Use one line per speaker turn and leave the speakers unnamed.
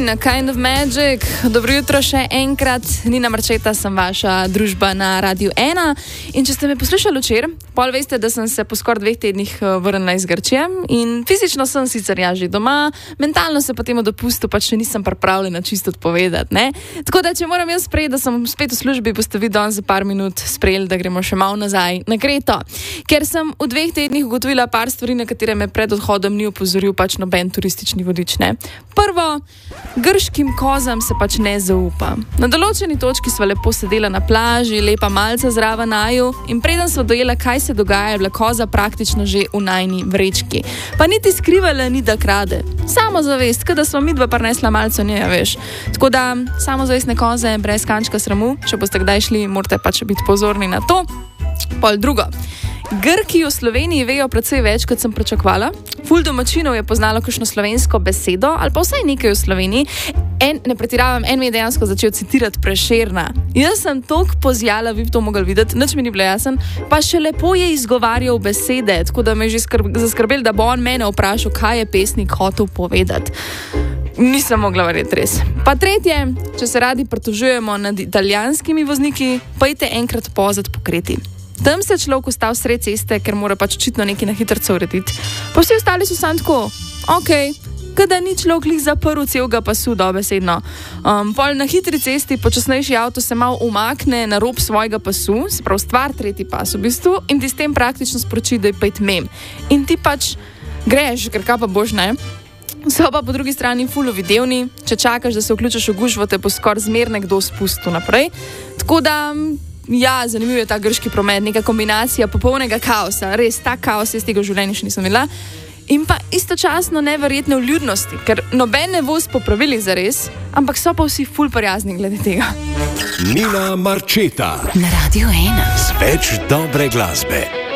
na Kind of Magic. Dobro jutro še enkrat. Nina Marčeta, sem vaša družba na Radiu 1. In če ste me poslušali včeraj, pol veste, da sem se po skoraj 2 tednih vrnila iz Grčije in fizično sem sicer že doma, mentalno se po tem dopustu pač še nisem pripravljena čisto odpovedati, ne? Tako da, če moram jaz sprejeti, da sem spet v službi, boste vi danes za par minut sprejeli, da gremo še malo nazaj na Kreto. Ker sem v 2 tednih ugotovila par stvari, na katere me pred odhodom ni opozoril pač noben turistični vodič, ne? Prvo, grškim kozam se pač ne zaupa. Na določeni točki sva lepo sedela na plaži, lepa malca zraven naju in preden sva dojela, kaj se dogaja, je bila koza praktično že v najni vrečki. Pa niti skrivala ni, da krade. Samozavest, kada sva midva prinesla malco nje, veš. Tako da, samozavestne koze brez kančka sramu, če boste kdaj šli, morate pač biti pozorni na to. Pol drugo. Grki v Sloveniji vejo precej več, kot sem pričakovala. Ful domačinov je poznalo kakšno slovensko besedo, ali pa vsaj nekaj v Sloveniji. Ne pretiravam, en mi je dejansko začel citirati Prešerna. Jaz sem toliko pozjala, vi bi to mogli videti, nič mi ni bilo jasen, pa še lepo je izgovarjal besede, tako da me je že zaskrbel, da bo on mene vprašal, kaj je pesnik hotel povedati. Nisem mogla verjeti res. Pa tretje, če se radi pritožujemo nad italijanskimi vozniki, pojdite enkrat pozad po Kreti. Tam se človek ustal sred ceste, ker mora pač očitno nekaj na hitrco urediti. Pa vsi ostali so sam tako, kada ni človek lih zaprl celega pasu, dobesedno. Pol na hitri cesti počasnejši avto se malo umakne na rob svojega pasu, se pravi stvar tretji pas v bistvu, in ti s tem praktično sporoči, da je pejt mem. In ti pač greš, ker kaj pa boš, ne? So pa po drugi strani ful videvni, če čakaš, da se vključiš v gužvo, te bo skoraj zmer nekdo spustil naprej. Tako da, ja, zanimiv je ta grški promet, neka kombinacija popolnega kaosa, res, ta kaos jaz tega v življenju še nisem videla. In pa istočasno neverjetne vljudnosti, ker noben ne voz po pravilih zares, ampak so pa vsi ful prijazni glede tega.
Nina Marčeta
na Radiu 1
z več dobre glasbe.